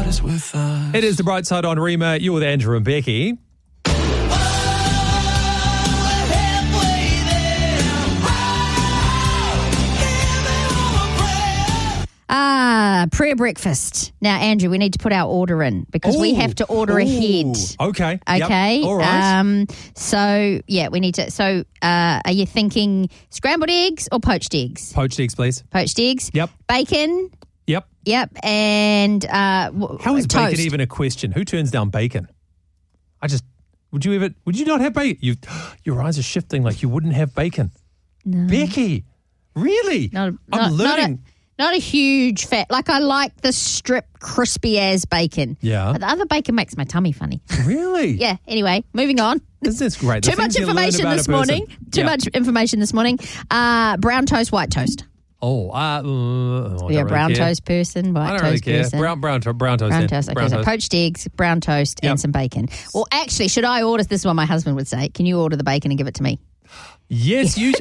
God is with us. It is The Bright Side on Rima. You're with Andrew and Becky. Prayer breakfast. Now, Andrew, we need to put our order in because we have to order ahead. Okay. Okay. Yep. All right. So, yeah, we need to. So, are you thinking scrambled eggs or poached eggs? Poached eggs, please. Poached eggs. Yep. Bacon. Yep. Yep. And how is toast. bacon even a question? Who turns down bacon? Would you not have bacon? Your eyes are shifting like you wouldn't have bacon. No. Becky, really? I'm learning. Not a huge fat. Like, I like the strip crispy as bacon. Yeah. But the other bacon makes my tummy funny. Really? Yeah. Anyway, moving on. This is great. Too much information this morning. Much information this morning. Brown toast, white toast. You're a brown toast person, white toast person. Brown toast. Brown toast. Okay, so poached eggs, brown toast, and some bacon. Well, actually, should I order? This is what my husband would say. Can you order the bacon and give it to me? Yes, you.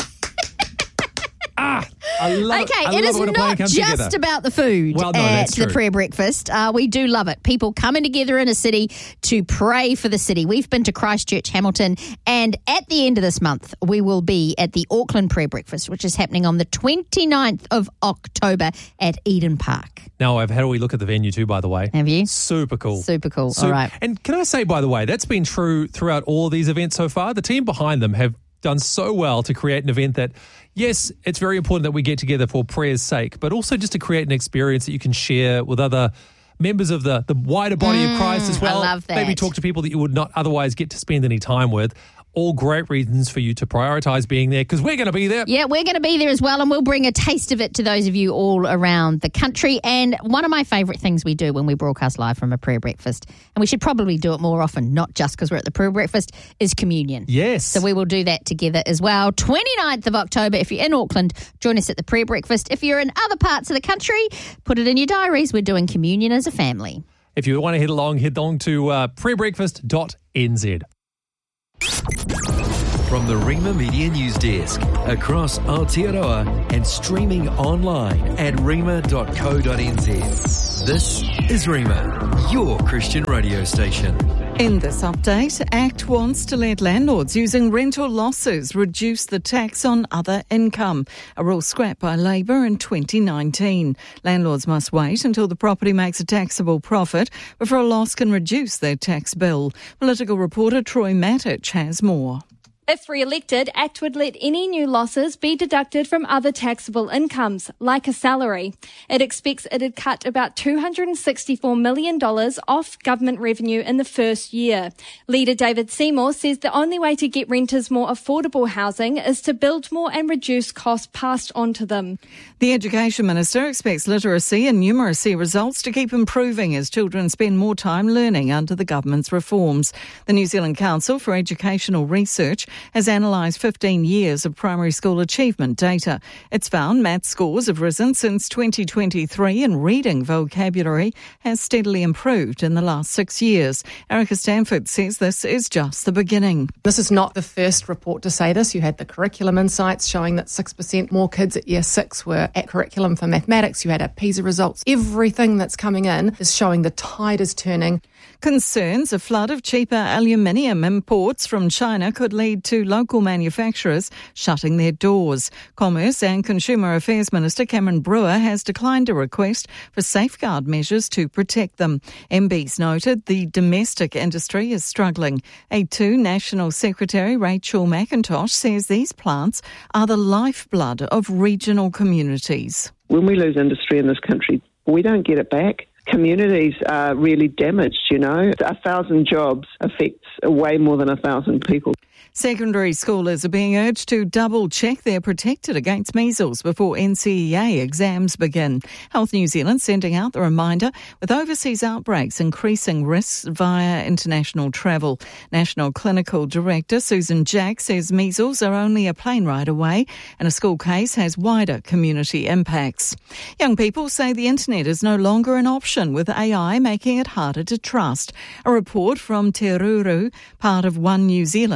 I love okay, it is not just together. about the food at the prayer breakfast. We do love it. People coming together in a city to pray for the city. We've been to Christchurch, Hamilton, and at the end of this month, we will be at the Auckland prayer breakfast, which is happening on the 29th of October at Eden Park. Now, I've had a wee look at the venue too, by the way. Have you? Super cool. Super cool. All right. And can I say, by the way, that's been true throughout all of these events so far. The team behind them have done so well to create an event that, yes, it's very important that we get together for prayer's sake, but also just to create an experience that you can share with other members of the wider body of Christ as well. I love that. Maybe talk to people that you would not otherwise get to spend any time with. All great reasons for you to prioritise being there because we're going to be there. Yeah, we're going to be there as well, and we'll bring a taste of it to those of you all around the country. And one of my favourite things we do when we broadcast live from a prayer breakfast, and we should probably do it more often, not just because we're at the prayer breakfast, is communion. Yes. So we will do that together as well. 29th of October, if you're in Auckland, join us at the prayer breakfast. If you're in other parts of the country, put it in your diaries. We're doing communion as a family. If you want to head along to prayerbreakfast.nz. From the Rima Media News Desk, across Aotearoa and streaming online at rima.co.nz. This is Rima, your Christian radio station. In this update, ACT wants to let landlords using rental losses reduce the tax on other income, a rule scrapped by Labour in 2019. Landlords must wait until the property makes a taxable profit before a loss can reduce their tax bill. Political reporter Troy Matic has more. If re-elected, ACT would let any new losses be deducted from other taxable incomes, like a salary. It expects it'd cut about $264 million off government revenue in the first year. Leader David Seymour says the only way to get renters more affordable housing is to build more and reduce costs passed on to them. The Education Minister expects literacy and numeracy results to keep improving as children spend more time learning under the government's reforms. The New Zealand Council for Educational Research has analysed 15 years of primary school achievement data. It's found maths scores have risen since 2023 and reading vocabulary has steadily improved in the last 6 years. Erica Stanford says this is just the beginning. This is not the first report to say this. You had the Curriculum Insights showing that 6% more kids at year 6 were at curriculum for mathematics. You had our PISA results. Everything that's coming in is showing the tide is turning. Concerns a flood of cheaper aluminium imports from China could lead to local manufacturers shutting their doors. Commerce and Consumer Affairs Minister Cameron Brewer has declined a request for safeguard measures to protect them. MB's noted the domestic industry is struggling. A2 National Secretary Rachel McIntosh says these plants are the lifeblood of regional communities. When we lose industry in this country, we don't get it back. Communities are really damaged, 1,000 jobs affects way more than 1,000 people. Secondary schoolers are being urged to double-check they're protected against measles before NCEA exams begin. Health New Zealand sending out the reminder with overseas outbreaks increasing risks via international travel. National Clinical Director Susan Jack says measles are only a plane ride away and a school case has wider community impacts. Young people say the internet is no longer an option, with AI making it harder to trust. A report from Te Ruru, part of One New Zealand, says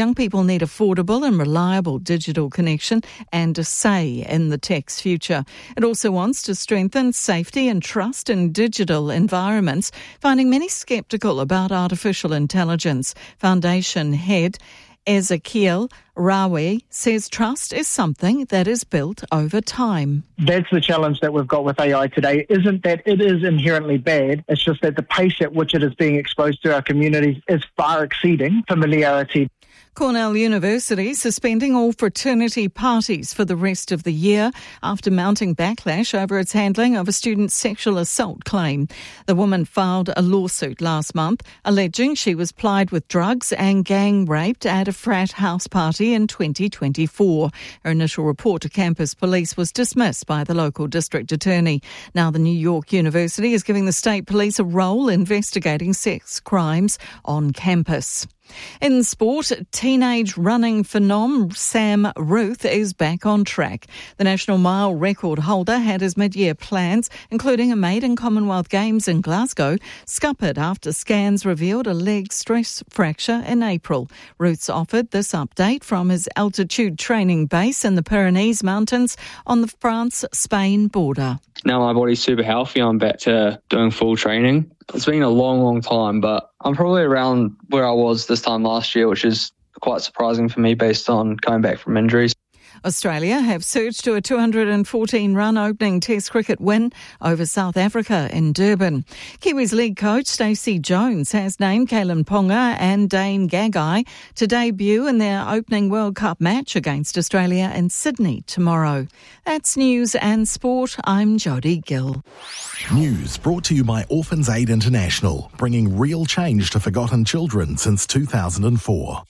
young people need affordable and reliable digital connection and a say in the tech's future. It also wants to strengthen safety and trust in digital environments, finding many sceptical about artificial intelligence. Foundation head Ezekiel Rawi says trust is something that is built over time. That's the challenge that we've got with AI today, isn't that it is inherently bad. It's just that the pace at which it is being exposed to our communities is far exceeding familiarity. Cornell University suspending all fraternity parties for the rest of the year after mounting backlash over its handling of a student's sexual assault claim. The woman filed a lawsuit last month alleging she was plied with drugs and gang raped at a frat house party in 2024. Her initial report to campus police was dismissed by the local district attorney. Now the New York University is giving the state police a role investigating sex crimes on campus. In sport, teenage running phenom Sam Ruth is back on track. The national mile record holder had his mid-year plans, including a maiden Commonwealth Games in Glasgow, scuppered after scans revealed a leg stress fracture in April. Ruth's offered this update from his altitude training base in the Pyrenees Mountains on the France-Spain border. Now my body's super healthy, I'm back to doing full training. It's been a long time, but I'm probably around where I was this time last year, which is quite surprising for me based on coming back from injuries. Australia have surged to a 214-run opening Test cricket win over South Africa in Durban. Kiwis league coach Stacey Jones has named Kalen Ponga and Dane Gagai to debut in their opening World Cup match against Australia in Sydney tomorrow. That's news and sport. I'm Jodie Gill. News brought to you by Orphans Aid International, bringing real change to forgotten children since 2004.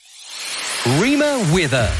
Rima weather.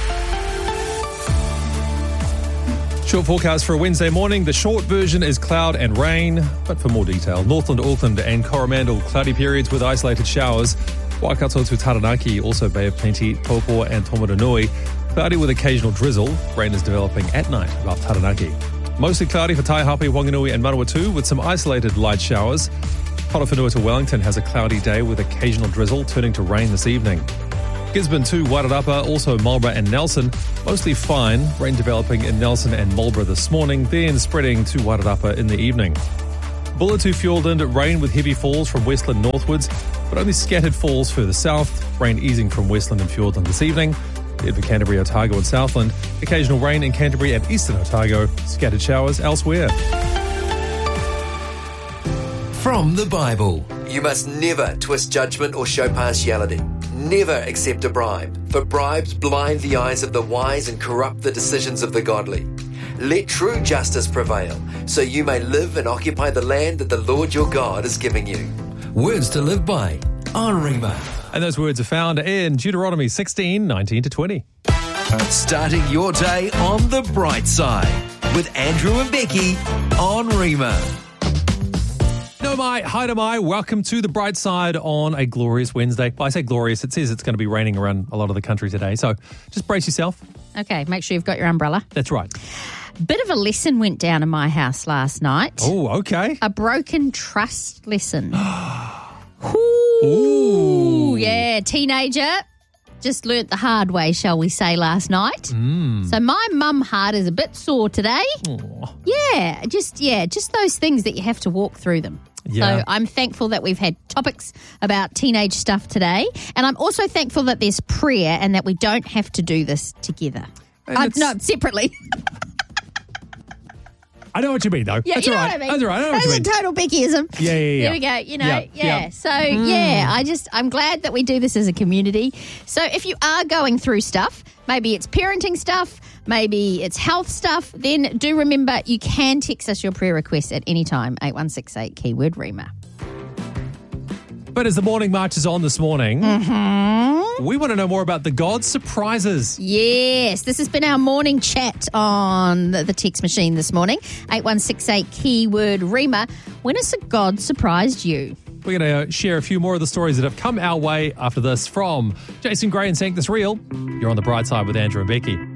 Short forecast for a Wednesday morning. The short version is cloud and rain, but for more detail, Northland, Auckland and Coromandel, cloudy periods with isolated showers. Waikato to Taranaki, also Bay of Plenty, Taupo and Tomaranui, cloudy with occasional drizzle. Rain is developing at night above Taranaki. Mostly cloudy for Taihape, Wanganui and Manawatu with some isolated light showers. Potowhenua to Wellington has a cloudy day with occasional drizzle, turning to rain this evening. Gisborne to Wairarapa, also Marlborough and Nelson, mostly fine. Rain developing in Nelson and Marlborough this morning, then spreading to Wairarapa in the evening. Bulla to Fiordland, rain with heavy falls from Westland northwards, but only scattered falls further south. Rain easing from Westland and Fiordland this evening. Edinburgh, Canterbury, Otago and Southland. Occasional rain in Canterbury and eastern Otago. Scattered showers elsewhere. From the Bible. You must never twist judgment or show partiality. Never accept a bribe, for bribes blind the eyes of the wise and corrupt the decisions of the godly. Let true justice prevail, so you may live and occupy the land that the Lord your God is giving you. Words to live by on Rima. And those words are found in Deuteronomy 16, 19 to 20. Starting your day on the bright side with Andrew and Becky on Rima. No mai, hi to mai, welcome to the bright side on a glorious Wednesday. Well, I say glorious, it says it's going to be raining around a lot of the country today, so just brace yourself. Okay, make sure you've got your umbrella. That's right. Bit of a lesson went down in my house last night. Oh, okay. A broken trust lesson. Ooh. Yeah, teenager. Just learnt the hard way, shall we say, last night. So my mum heart is a bit sore today. Aww. Yeah, just those things that you have to walk through them. Yeah. So I'm thankful that we've had topics about teenage stuff today. And I'm also thankful that there's prayer and that we don't have to do this together. No, separately. I know what you mean, though. Yeah, That's you know all right. what I mean. That's all right. I know what you mean. That's a total Beckyism. Yeah. There we go. You know, yeah. So, I'm glad that we do this as a community. So if you are going through stuff, maybe it's parenting stuff, maybe it's health stuff, then do remember you can text us your prayer requests at any time, 8168 keyword Rima. But as the morning marches on this morning, we want to know more about the God's surprises. Yes, this has been our morning chat on the text machine this morning, 8168 keyword Rima. When has God surprised you? We're going to share a few more of the stories that have come our way after this from Jason Gray and Sanctus Real. You're on the bright side with Andrew and Becky.